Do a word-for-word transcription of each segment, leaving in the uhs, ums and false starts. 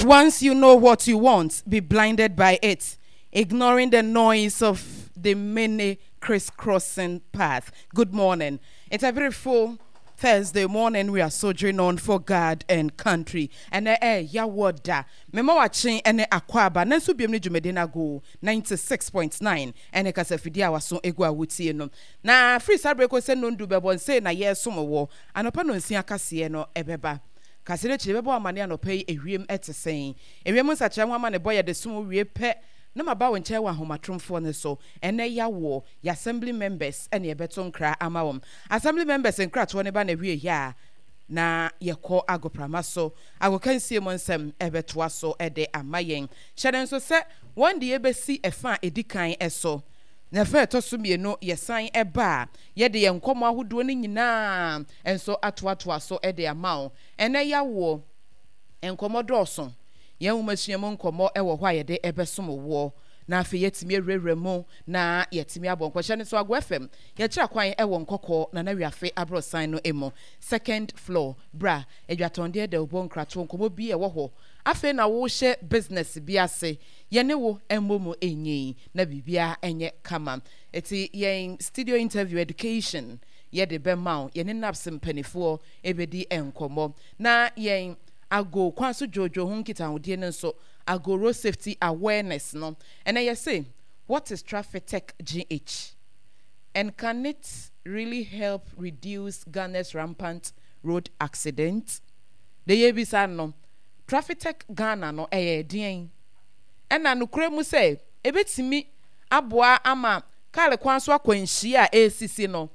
Once you know what you want, be blinded by it, ignoring the noise of the many crisscrossing path. Good morning. It's a beautiful Thursday morning. We are sojourning on for God and country. And eh, ya wada. Memo watching ene akwaba. Nensu biyemni jumedina go ninety-six point nine. Ene kasefidia wason egwa wuti eno. Na free sabreko se nondu bebon se na ye sumo wo. Anopa no nsi akasiye no ebeba. Kasire chibebo amane anope ewiem etesen. Ewiem nsakyerɛ ho amane boy de sumo wie pɛ. Na maba wonche wa homatromfo ne so ene ya wo ya assembly members ene ebeto nkra ama wom assembly members nkra to ne ba na hwie ya na yekɔ agoprama so agokansie mo nsɛm ebeto aso ede amayen hyɛden so sɛ one de ebesi efa edikan eso na fa to so mienu yesan eba ye de yenkomo ahodo ne nyinaa enso atoato aso ede amawo ene ya wo enkomo dɔɔso yan umasuamu nkomo ewo hwa ye de ebesomo wo na afi yetimi ewrewre mu na yetimi abonkwa ne so agwo fm ye kira kwan ewo nkokɔ na na wiafe abrosan no emo second floor bra edwatonde de obonkrato nkomo bi ewo ho afi na wo hye business bi ase ye ne wo emmomu enyi na bibia enye kama eti yen studio interview education ye de bemau ye ne naps mpanifo ebedi enkomo na yen ago kwanso jojo hu nkita hodie ne nso ago road safety awareness no and I say what is traffic tech G H and can it really help reduce Ghana's rampant road accidents? The yebisa no traffic tech Ghana no eh din and na nukure mu say ebetimi aboa ama kale kwanso akwanhia A C C no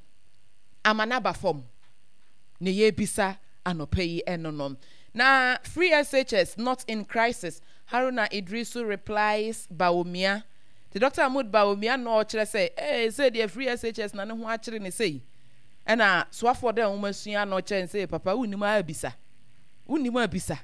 ama na ba form ne yebisa anopeyi enonom. Na free S H S not in crisis. Haruna Idrisu replies Baumia. The Doctor Ahmud Baumia no chere say, eh say the free S H S na ne ho akere ne say. And na so for them umasua no chere say papa unima abisa. Unima abisa.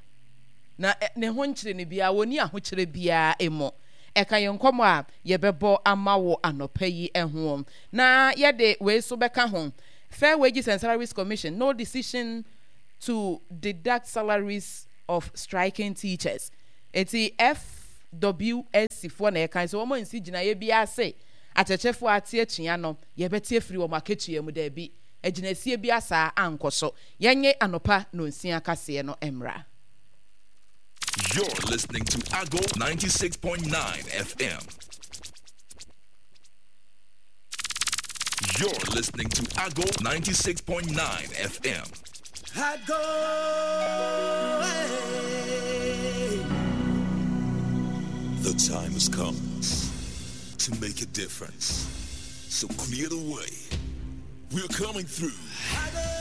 Na ne ho nkire ne bia woni ahokere bia emo. Eka yenkomo a yebebo amawo anopayi ehom. Na yede we so beka ho. Fair Wages and Salaries Commission no decision to deduct salaries of striking teachers. It's the F W S for na kan so mo nsi gina ye bia se atechefo atie tua no ye betie free wo maketua mu da bi aginasie bia sa ankoso yenye anopa no nsia kase no emra. You're listening to Ago ninety-six point nine F M. You're listening to Ago ninety-six point nine F M. I go away. The time has come to make a difference. So clear the way. We're coming through. I go